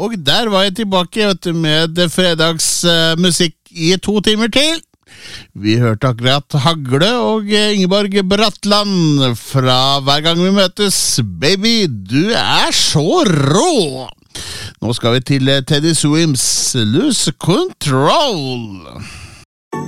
Og der var jeg tilbake, vet du, med fredagsmusikk i 2 timer til. Vi hørte akkurat Hagle og Ingeborg Bratland fra Hver gang vi møtes. Baby, du så rå! Nå skal vi til Teddy Swims Lose Control.